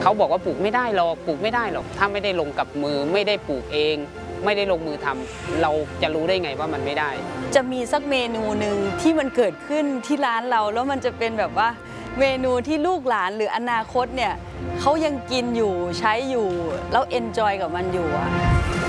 เขาบอกว่าปลูกไม่ได้หรอกปลูกไม่ได้หรอกถ้าไม่ได้ลงกับมือไม่ได้ปลูกเองไม่ได้ลงมือทำเราจะรู้ได้ไงว่ามันไม่ได้จะมีสักเมนูหนึ่งที่มันเกิดขึ้นที่ร้านเราแล้วมันจะเป็นแบบว่าเมนูที่ลูกหลานหรืออนาคตเนี่ยเขายังกินอยู่ใช้อยู่แล้วเอนจอยกับมันอยู่อะ